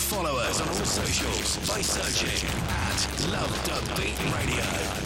Follow us on all socials by searching at Love Dub Beat Radio.